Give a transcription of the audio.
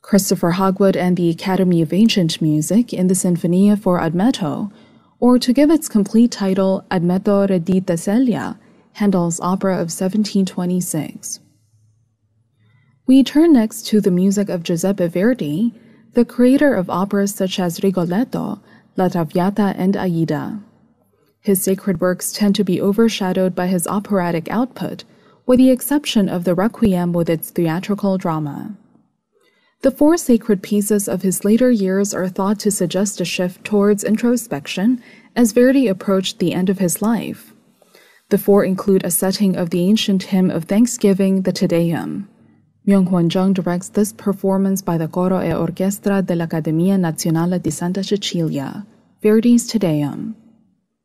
Christopher Hogwood and the Academy of Ancient Music in the Sinfonia for Admeto, or to give its complete title, Admeto re di Teselia, Handel's opera of 1726. We turn next to the music of Giuseppe Verdi, the creator of operas such as Rigoletto, La Traviata, and Aida. His sacred works tend to be overshadowed by his operatic output, with the exception of the Requiem with its theatrical drama. The four sacred pieces of his later years are thought to suggest a shift towards introspection as Verdi approached the end of his life. The four include a setting of the ancient hymn of thanksgiving, the Te Deum. Myung-Hwan Jung directs this performance by the Coro e Orchestra dell'Accademia Nazionale di Santa Cecilia, Verdi's Te Deum.